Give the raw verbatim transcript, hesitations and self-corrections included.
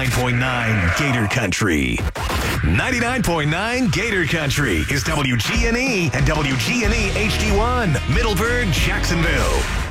ninety-nine point nine Gator Country. ninety-nine point nine Gator Country is W G N E and W G N E H D one, Middleburg, Jacksonville.